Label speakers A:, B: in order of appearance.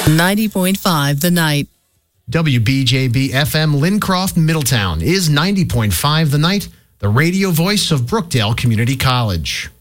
A: 90.5 The Night.
B: WBJB FM Lincroft, Middletown is 90.5 The Night, the radio voice of Brookdale Community College.